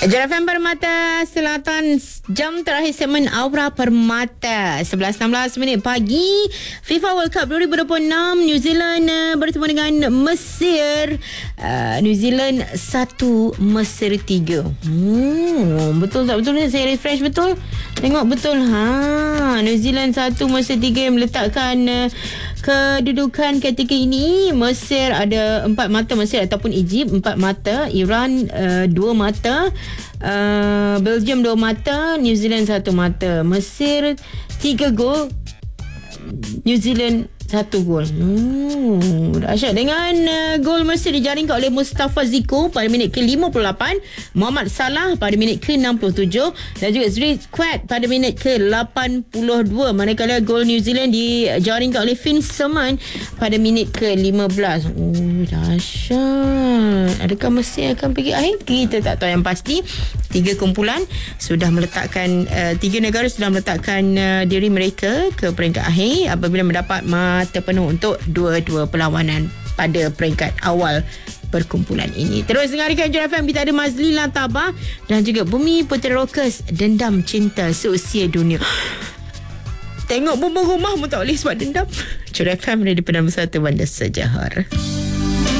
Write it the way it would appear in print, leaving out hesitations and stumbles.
JFM Permata Selatan, jam terakhir segmen Aura Permata 11.16 minit pagi. FIFA World Cup 2026, New Zealand bertemu dengan Mesir. New Zealand 1, Mesir 3. Betul tak betul? Saya refresh betul. Tengok betul. New Zealand 1, Mesir 3 yang meletakkan kedudukan ketika ini. Mesir ada 4 mata, Mesir ataupun Egypt 4 mata, Iran 2 mata, Belgium 2 mata, New Zealand 1 mata. Mesir 3 gol, New Zealand 1 gol. Dahsyat. Dengan gol Mesir dijaringkan oleh Mustafa Ziko pada minit ke-58, Muhammad Salah pada minit ke-67 dan juga Zriquat pada minit ke-82. Manakala gol New Zealand dijaringkan oleh Finn Seman pada minit ke-15. Dahsyat. Adakah Mesir akan pergi akhir? Kita tak tahu yang pasti. 3 kumpulan sudah meletakkan, 3 negara sudah meletakkan diri mereka ke peringkat akhir apabila mendapat mata penuh untuk dua-dua perlawanan pada peringkat awal perkumpulan ini. Terus dengarkan JFM, kita ada Mazli Lantabah dan juga Bumi Putera Rockers, Dendam Cinta Seusia Dunia. Tengok bumbu rumah pun tak boleh sebab dendam. JFM, Radio Perdana Bersatu Bandar Sejahar.